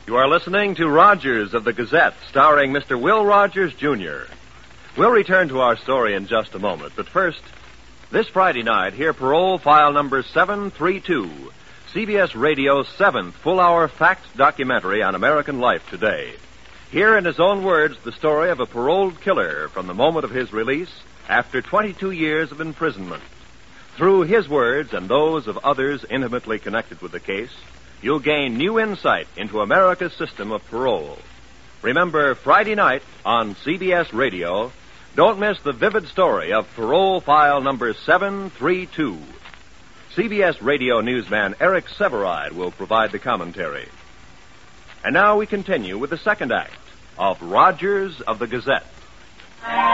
You are listening to Rogers of the Gazette, starring Mr. Will Rogers, Jr. We'll return to our story in just a moment, but first, this Friday night, hear parole file number 732, CBS Radio's 7th full-hour fact documentary on American life today. Hear in his own words the story of a paroled killer from the moment of his release after 22 years of imprisonment. Through his words and those of others intimately connected with the case, you'll gain new insight into America's system of parole. Remember, Friday night on CBS Radio, don't miss the vivid story of parole file number 732. CBS Radio newsman Eric Severide will provide the commentary. And now we continue with the second act of Rogers of the Gazette.